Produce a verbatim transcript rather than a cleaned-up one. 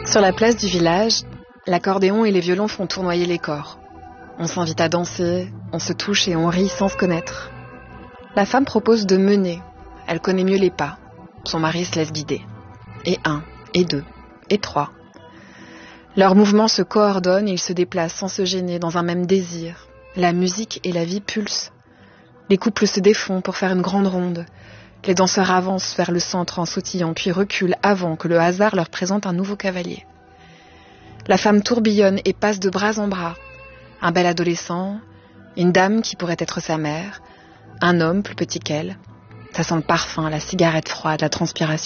Sur la place du village, l'accordéon et les violons font tournoyer les corps. On s'invite à danser, on se touche et on rit sans se connaître. La femme propose de mener. Elle connaît mieux les pas. Son mari se laisse guider. Et un, et deux, et trois. Leurs mouvements se coordonnent et ils se déplacent sans se gêner dans un même désir. La musique et la vie pulsent. Les couples se défont pour faire une grande ronde. Les danseurs avancent vers le centre en sautillant, puis reculent avant que le hasard leur présente un nouveau cavalier. La femme tourbillonne et passe de bras en bras. Un bel adolescent, une dame qui pourrait être sa mère, un homme plus petit qu'elle. Ça sent le parfum, la cigarette froide, la transpiration.